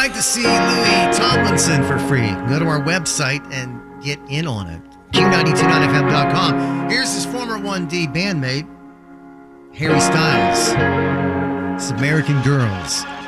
like to see Louis Tomlinson for free, go to our website and get in on it. Q929fm.com. Here's his former 1D bandmate, Harry Styles. It's American Girls.